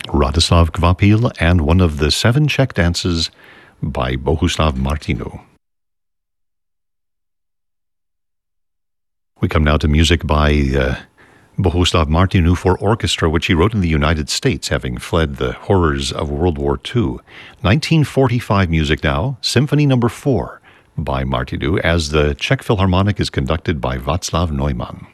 Radoslav Kvapil, and one of the 7 Czech dances by Bohuslav Martinu. We come now to music by Bohuslav Martinu for orchestra, which he wrote in the United States, having fled the horrors of World War II. 1945 music now, Symphony No. 4 by Martinu, as the Czech Philharmonic is conducted by Václav Neumann.